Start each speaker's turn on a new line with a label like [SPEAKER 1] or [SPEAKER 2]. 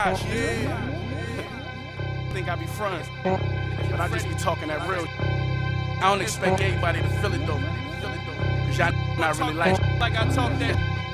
[SPEAKER 1] watch. Think I be frontin', but I just be talking that real. I don't expect everybody to feel it though, cause y'all not really like I talk that.